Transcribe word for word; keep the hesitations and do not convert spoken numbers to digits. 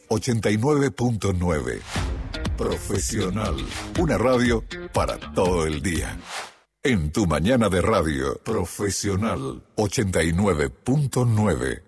ochenta y nueve punto nueve. Profesional. Una radio para todo el día. En tu mañana de radio. Profesional ochenta y nueve punto nueve.